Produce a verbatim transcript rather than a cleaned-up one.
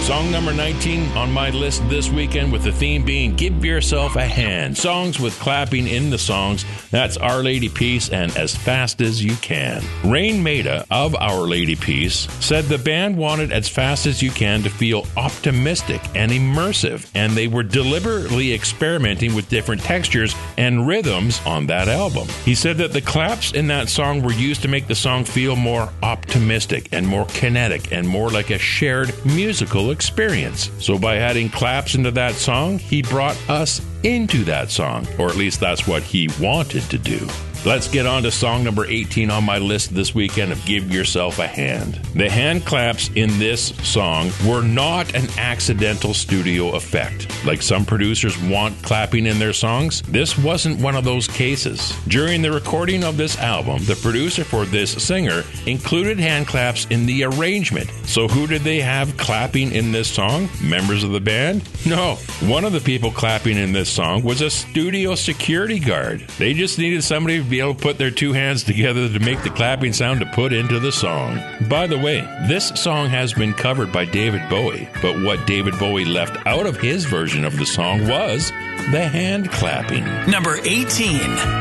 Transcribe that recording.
Song number nineteen on my list this weekend, with the theme being Give Yourself a Hand. Songs with clapping in the songs. That's Our Lady Peace and As Fast as You Can. Rain Maida of Our Lady Peace said the band wanted As Fast as You Can to feel optimistic and immersive, and they were deliberately experimenting with different textures and rhythms on that album. He said that the claps in that song were used to make the song feel more optimistic and more kinetic and more like a shared musical experience. So by adding claps into that song, he brought us into that song, or at least that's what he wanted to do. Let's get on to song number eighteen on my list this weekend of Give Yourself a Hand. The hand claps in this song were not an accidental studio effect. Like some producers want clapping in their songs, this wasn't one of those cases. During the recording of this album, the producer for this singer included hand claps in the arrangement. So who did they have clapping in this song? Members of the band? No. One of the people clapping in this song was a studio security guard. They just needed somebody to be able to put their two hands together to make the clapping sound to put into the song. By the way, this song has been covered by David Bowie, but what David Bowie left out of his version of the song was the hand clapping. Number eighteen.